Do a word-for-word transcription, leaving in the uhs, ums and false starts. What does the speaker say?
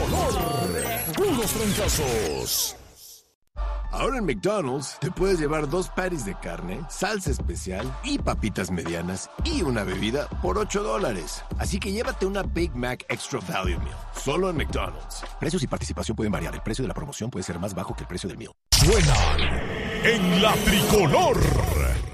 tricolor. Puros fracasos. Ahora en McDonald's te puedes llevar dos patties de carne, salsa especial y papitas medianas y una bebida por ocho dólares. Así que llévate una Big Mac Extra Value Meal, solo en McDonald's. Precios y participación pueden variar. El precio de la promoción puede ser más bajo que el precio del meal. Suenan en la tricolor.